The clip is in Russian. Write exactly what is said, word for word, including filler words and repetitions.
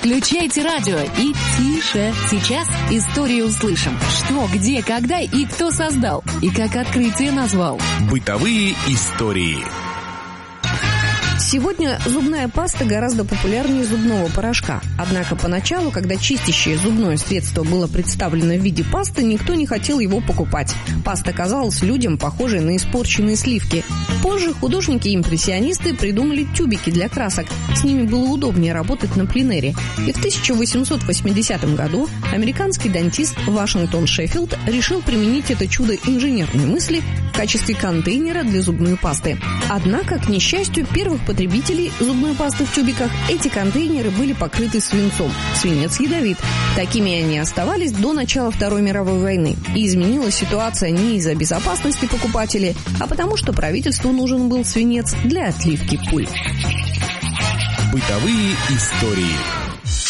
Включайте радио и тише. Сейчас историю услышим. Что, где, когда и кто создал. И как открытие назвал. Бытовые истории. Сегодня зубная паста гораздо популярнее зубного порошка. Однако поначалу, когда чистящее зубное средство было представлено в виде пасты, никто не хотел его покупать. Паста казалась людям похожей на испорченные сливки. Позже художники-импрессионисты придумали тюбики для красок. С ними было удобнее работать на пленэре. И в тысяча восемьсот восьмидесятом году американский дантист Вашингтон Шеффилд решил применить это чудо инженерной мысли в качестве контейнера для зубной пасты. Однако, к несчастью, первых потребителей зубной пасты в тюбиках эти контейнеры были покрыты свинцом. Свинец ядовит. Такими они оставались до начала Второй мировой войны. И изменилась ситуация не из-за безопасности покупателей, а потому что правительству нужен был свинец для отливки пуль. Бытовые истории.